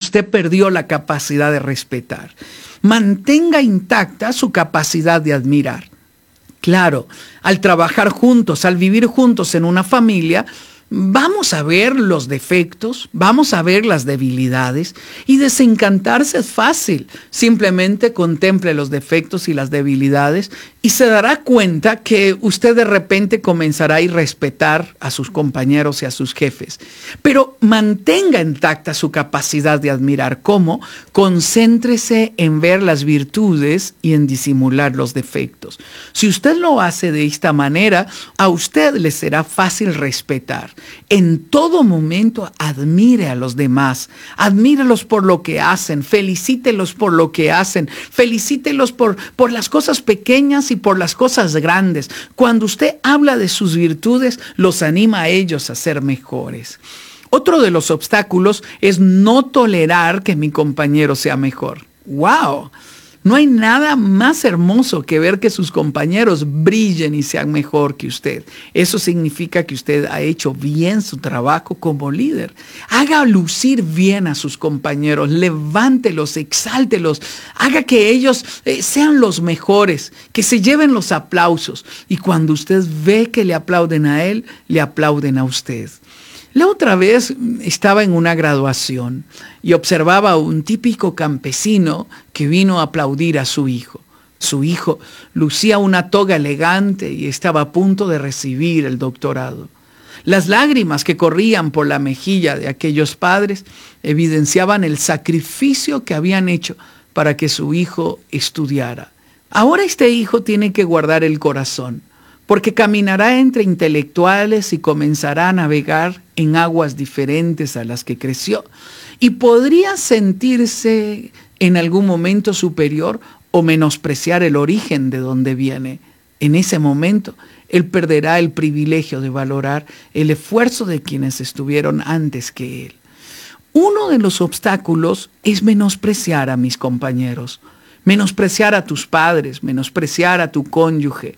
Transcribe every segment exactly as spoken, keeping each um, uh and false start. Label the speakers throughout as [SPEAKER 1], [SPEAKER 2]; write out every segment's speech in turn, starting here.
[SPEAKER 1] usted perdió la capacidad de respetar. Mantenga intacta su capacidad de admirar. Claro, al trabajar juntos, al vivir juntos en una familia, vamos a ver los defectos, vamos a ver las debilidades, y desencantarse es fácil. Simplemente contemple los defectos y las debilidades y se dará cuenta que usted de repente comenzará a irrespetar a sus compañeros y a sus jefes. Pero mantenga intacta su capacidad de admirar. ¿Cómo? Concéntrese en ver las virtudes y en disimular los defectos. Si usted lo hace de esta manera, a usted le será fácil respetar. En todo momento admire a los demás, admírelos por lo que hacen, felicítelos por lo que hacen, felicítelos por, por las cosas pequeñas y por las cosas grandes. Cuando usted habla de sus virtudes, los anima a ellos a ser mejores. Otro de los obstáculos es no tolerar que mi compañero sea mejor. ¡Wow! No hay nada más hermoso que ver que sus compañeros brillen y sean mejor que usted. Eso significa que usted ha hecho bien su trabajo como líder. Haga lucir bien a sus compañeros, levántelos, exáltelos, haga que ellos eh, sean los mejores, que se lleven los aplausos. Y cuando usted ve que le aplauden a él, le aplauden a usted. La otra vez estaba en una graduación y observaba a un típico campesino que vino a aplaudir a su hijo. Su hijo lucía una toga elegante y estaba a punto de recibir el doctorado. Las lágrimas que corrían por la mejilla de aquellos padres evidenciaban el sacrificio que habían hecho para que su hijo estudiara. Ahora este hijo tiene que guardar el corazón, porque caminará entre intelectuales y comenzará a navegar en aguas diferentes a las que creció. Y podría sentirse en algún momento superior o menospreciar el origen de donde viene. En ese momento, él perderá el privilegio de valorar el esfuerzo de quienes estuvieron antes que él. Uno de los obstáculos es menospreciar a mis compañeros. Menospreciar a tus padres, menospreciar a tu cónyuge.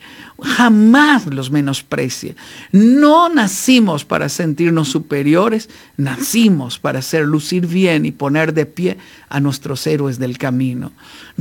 [SPEAKER 1] Jamás los menosprecie. No nacimos para sentirnos superiores, nacimos para hacer lucir bien y poner de pie a nuestros héroes del camino.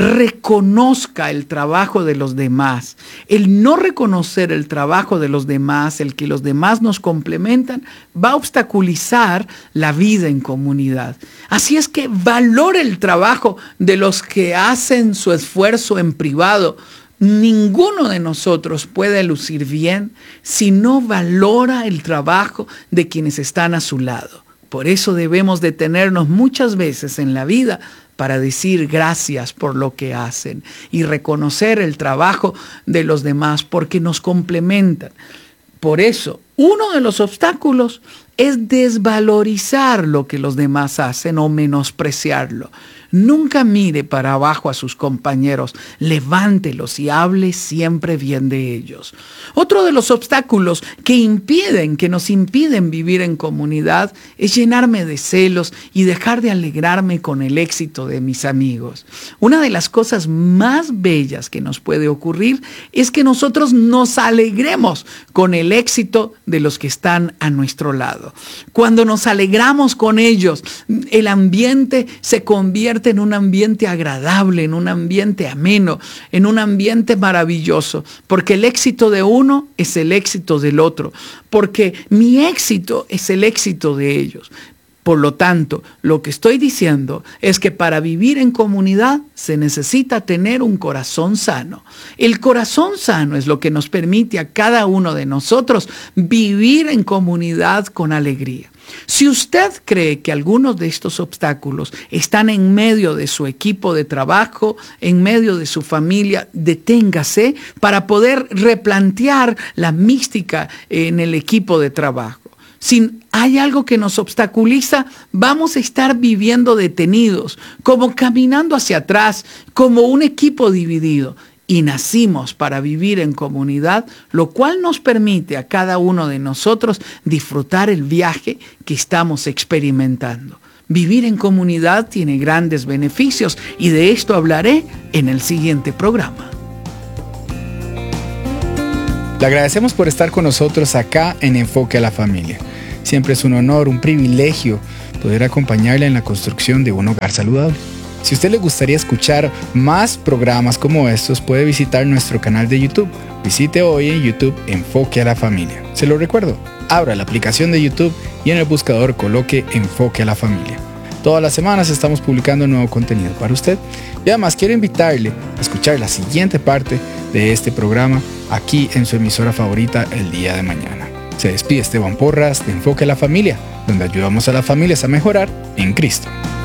[SPEAKER 1] Reconozca el trabajo de los demás. El no reconocer el trabajo de los demás, el que los demás nos complementan, va a obstaculizar la vida en comunidad. Así es que valore el trabajo de los que hacen su esfuerzo en privado. Ninguno de nosotros puede lucir bien si no valora el trabajo de quienes están a su lado. Por eso debemos detenernos muchas veces en la vida para decir gracias por lo que hacen y reconocer el trabajo de los demás porque nos complementan. Por eso, uno de los obstáculos es desvalorizar lo que los demás hacen o menospreciarlo. Nunca mire para abajo a sus compañeros, levántelos y hable siempre bien de ellos. Otro de los obstáculos que impiden, que nos impiden vivir en comunidad es llenarme de celos y dejar de alegrarme con el éxito de mis amigos. Una de las cosas más bellas que nos puede ocurrir es que nosotros nos alegremos con el éxito de los que están a nuestro lado. Cuando nos alegramos con ellos, el ambiente se convierte en un ambiente agradable, en un ambiente ameno, en un ambiente maravilloso, porque el éxito de uno es el éxito del otro, porque mi éxito es el éxito de ellos. Por lo tanto, lo que estoy diciendo es que para vivir en comunidad se necesita tener un corazón sano. El corazón sano es lo que nos permite a cada uno de nosotros vivir en comunidad con alegría. Si usted cree que algunos de estos obstáculos están en medio de su equipo de trabajo, en medio de su familia, deténgase para poder replantear la mística en el equipo de trabajo. Si hay algo que nos obstaculiza, vamos a estar viviendo detenidos, como caminando hacia atrás, como un equipo dividido. Y nacimos para vivir en comunidad, lo cual nos permite a cada uno de nosotros disfrutar el viaje que estamos experimentando. Vivir en comunidad tiene grandes beneficios y de esto hablaré en el siguiente programa.
[SPEAKER 2] Le agradecemos por estar con nosotros acá en Enfoque a la Familia. Siempre es un honor, un privilegio poder acompañarle en la construcción de un hogar saludable. Si a usted le gustaría escuchar más programas como estos, puede visitar nuestro canal de YouTube. Visite hoy en YouTube Enfoque a la Familia. Se lo recuerdo, abra la aplicación de YouTube y en el buscador coloque Enfoque a la Familia. Todas las semanas estamos publicando nuevo contenido para usted. Y además quiero invitarle a escuchar la siguiente parte de este programa aquí en su emisora favorita el día de mañana. Se despide Esteban Porras de Enfoque a la Familia, donde ayudamos a las familias a mejorar en Cristo.